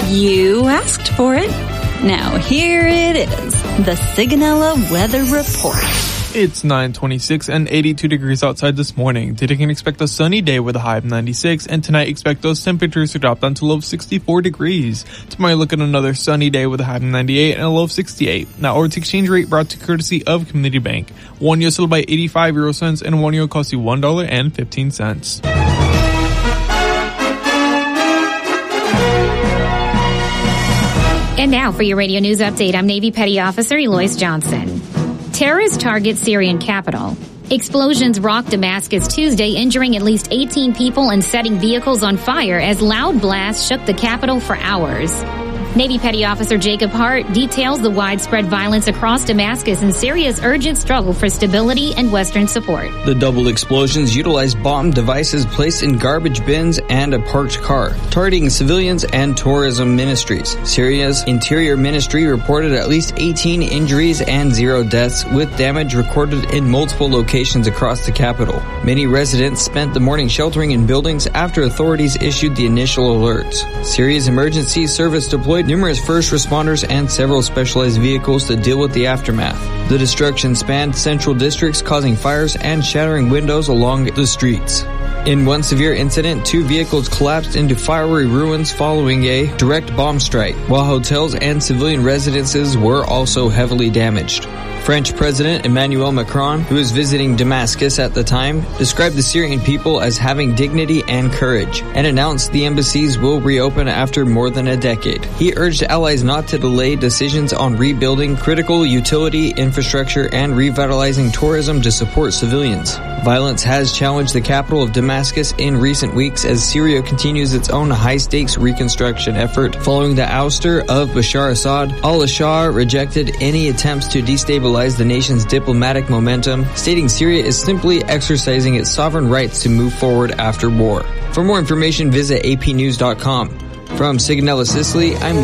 You asked for it. Now here it is, the Sigonella Weather Report. It's 9:26 and 82 degrees outside this morning. Today can expect a sunny day with a high of 96, and tonight expect those temperatures to drop down to a low of 64 degrees. Tomorrow look at another sunny day with a high of 98 and a low of 68. Now, our exchange rate brought to courtesy of Community Bank. One euro sold by 85 euro cents, and 1 euro costs you $1.15. And now for your radio news update, I'm Navy Petty Officer Eloise Johnson. Terrorists target Syrian capital. Explosions rocked Damascus Tuesday, injuring at least 18 people and setting vehicles on fire as loud blasts shook the capital for hours. Navy Petty Officer Jacob Hart details the widespread violence across Damascus and Syria's urgent struggle for stability and Western support. The double explosions utilized bomb devices placed in garbage bins and a parked car, targeting civilians and tourism ministries. Syria's Interior Ministry reported at least 18 injuries and 0 deaths, with damage recorded in multiple locations across the capital. Many residents spent the morning sheltering in buildings after authorities issued the initial alerts. Syria's emergency service deployed numerous first responders and several specialized vehicles to deal with the aftermath. The destruction spanned central districts, causing fires and shattering windows along the streets. In one severe incident, 2 vehicles collapsed into fiery ruins following a direct bomb strike, while hotels and civilian residences were also heavily damaged. French President Emmanuel Macron, who was visiting Damascus at the time, described the Syrian people as having dignity and courage, and announced the embassies will reopen after more than a decade. He urged allies not to delay decisions on rebuilding critical utility infrastructure and revitalizing tourism to support civilians. Violence has challenged the capital of Damascus in recent weeks as Syria continues its own high-stakes reconstruction effort following the ouster of Bashar Assad. Al-Ashar rejected any attempts to destabilize the nation's diplomatic momentum, stating Syria is simply exercising its sovereign rights to move forward after war. For more information, visit apnews.com. From Sigonella, Sicily, I'm